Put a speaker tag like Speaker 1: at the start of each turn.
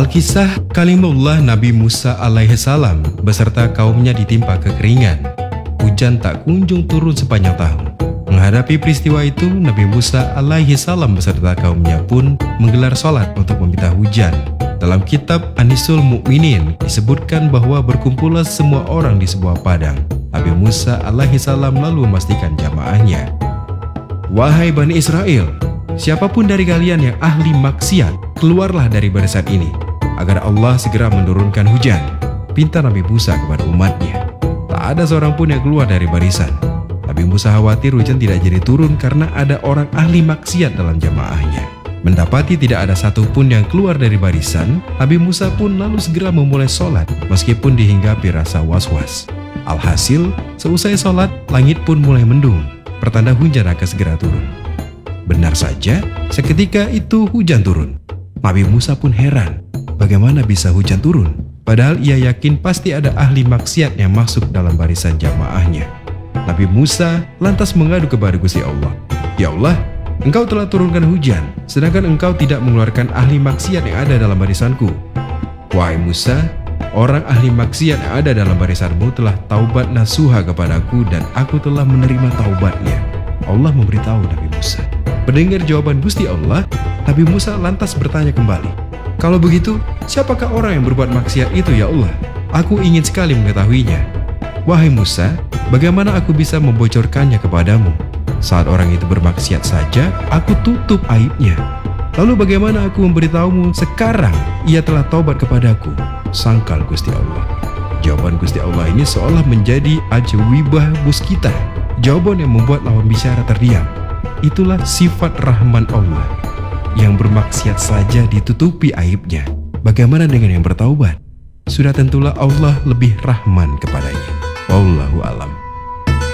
Speaker 1: Alkisah kalimullah Nabi Musa alaihissalam beserta kaumnya ditimpa kekeringan. Hujan tak kunjung turun sepanjang tahun. Menghadapi peristiwa itu, Nabi Musa alaihissalam beserta kaumnya pun menggelar sholat untuk meminta hujan. Dalam kitab Anisul Mukminin disebutkan bahwa berkumpullah semua orang di sebuah padang. Nabi Musa alaihissalam lalu memastikan jamaahnya, "Wahai Bani Israel, siapapun dari kalian yang ahli maksiat, keluarlah dari barisan ini, agar Allah segera menurunkan hujan," pinta Nabi Musa kepada umatnya. Tak ada seorang pun yang keluar dari barisan. Nabi Musa khawatir hujan tidak jadi turun karena ada orang ahli maksiat dalam jamaahnya. Mendapati tidak ada satupun yang keluar dari barisan, Nabi Musa pun lalu segera memulai sholat meskipun dihinggapi rasa was-was. Alhasil, seusai sholat, langit pun mulai mendung, pertanda hujan akan segera turun. Benar saja, seketika itu hujan turun. Nabi Musa pun heran, bagaimana bisa hujan turun? Padahal ia yakin pasti ada ahli maksiat yang masuk dalam barisan jamaahnya. Nabi Musa lantas mengadu kepada Gusti Allah, "Ya Allah, Engkau telah turunkan hujan, sedangkan Engkau tidak mengeluarkan ahli maksiat yang ada dalam barisanku. Wahai Musa, orang ahli maksiat yang ada dalam barisanmu telah taubat nasuha kepadaku dan aku telah menerima taubatnya." Allah memberitahu Nabi Musa. Mendengar jawaban Gusti Allah, Nabi Musa lantas bertanya kembali, "Kalau begitu, siapakah orang yang berbuat maksiat itu ya Allah? Aku ingin sekali mengetahuinya." "Wahai Musa, bagaimana aku bisa membocorkannya kepadamu? Saat orang itu bermaksiat saja, aku tutup aibnya. Lalu bagaimana aku memberitahumu sekarang ia telah taubat kepadaku?" Sangkal Gusti Allah. Jawaban Gusti Allah ini seolah menjadi ajwibah muskitah, jawaban yang membuat lawan bicara terdiam. Itulah sifat Rahman Allah. Yang bermaksiat saja ditutupi aibnya. Bagaimana dengan yang bertaubat? Sudah tentulah Allah lebih Rahman kepadanya. Wallahu alam.